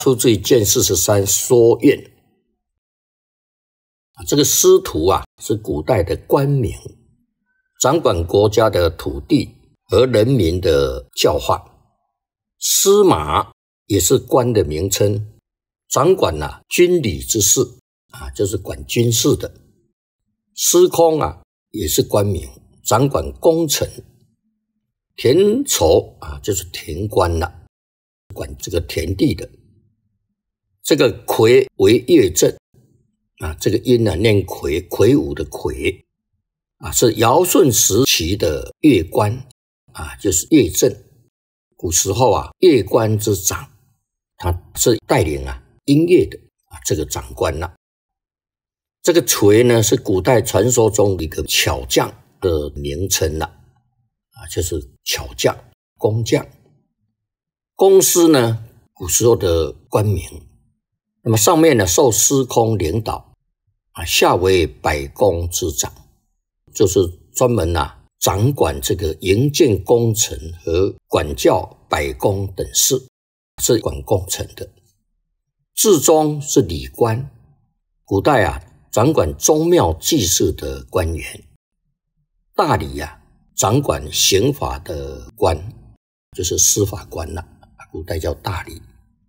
出自于《卷43说愿》。这个司徒啊，是古代的官名，掌管国家的土地和人民的教化。司马也是官的名称，掌管军礼之事就是管军事的。司空也是官名，掌管工程。田畴就是田官管这个田地的。这个魁为乐正这个音念魁，魁梧的魁是尧舜时期的乐官就是乐正。古时候乐官之长，他是带领音乐的这个长官这个锤呢，是古代传说中一个巧匠的名称就是巧匠、工匠。公司呢，古时候的官名。那么上面呢受司空领导下为百工之长，就是专门掌管这个营建工程和管教百工等事，是管工程的。至宗是礼官，古代掌管宗庙祭祀的官员。大理掌管刑法的官，就是司法官古代叫大理。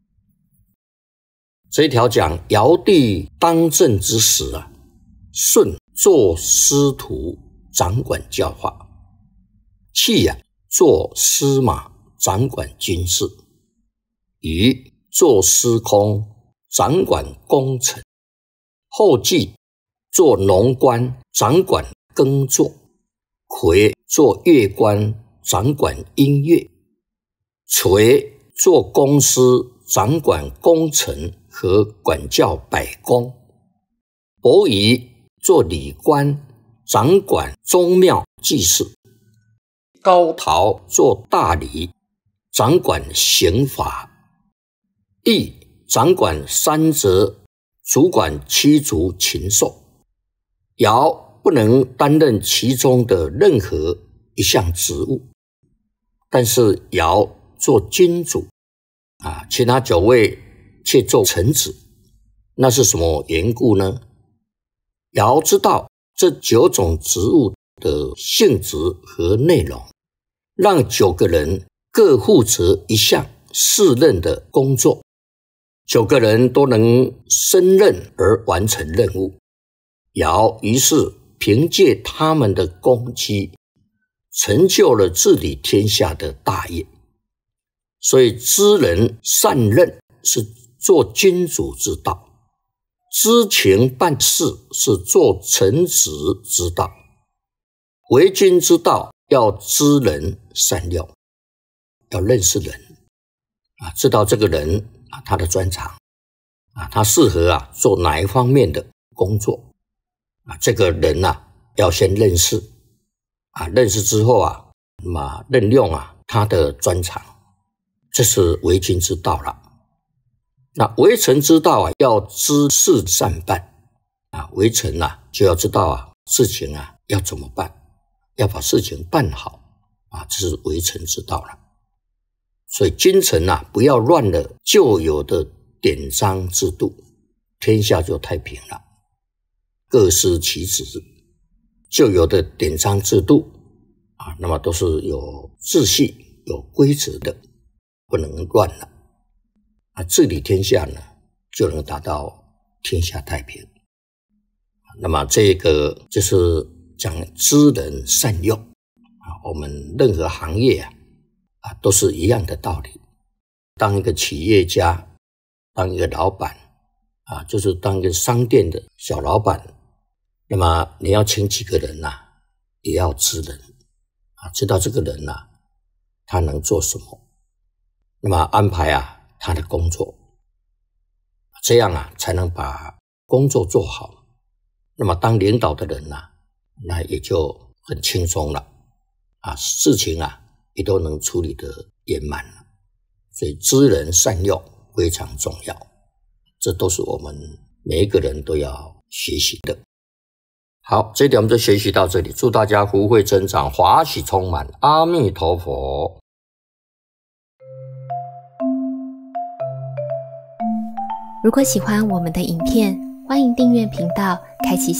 这一条讲尧帝当政之时舜做司徒掌管教化，契做司马掌管军事，禹做司空掌管工程，后稷做农官掌管耕作，魁做乐官掌管音乐，垂做公司掌管工程和管教百工，伯夷做礼官掌管宗庙祭祀，高陶做大理掌管刑法，羿掌管三则，主管七族禽兽。尧不能担任其中的任何一项职务，但是尧做君主其他9位却做臣子。那是什么缘故呢？尧知道这9种职务的性质和内容，让9个人各负责一项适任的工作，9个人都能胜任而完成任务。尧于是凭借他们的功绩，成就了治理天下的大业。所以知人善任是做君主之道，知情办事是做臣子之道。为君之道要知人善用，要认识人知道这个人他的专长他适合做哪一方面的工作这个人要先认识认识之后那么任用他的专长，这是为君之道了。那为臣之道要知事善办为臣就要知道事情要怎么办，要把事情办好这是为臣之道了。所以君臣不要乱了旧有的典章制度，天下就太平了。各司其职，旧有的典章制度那么都是有秩序有规则的，不能乱了治理天下呢，就能达到天下太平。那么这个就是讲知人善用我们任何行业都是一样的道理。当一个企业家，当一个老板就是当一个商店的小老板，那么你要请几个人也要知人知道这个人他能做什么，那么安排他的工作，这样才能把工作做好。那么当领导的人那也就很轻松了事情也都能处理得圆满了。所以知人善用非常重要，这都是我们每一个人都要学习的。好，这一点我们就学习到这里，祝大家福慧增长，华喜充满，阿弥陀佛。 如果喜欢我们的影片，欢迎订阅频道，开启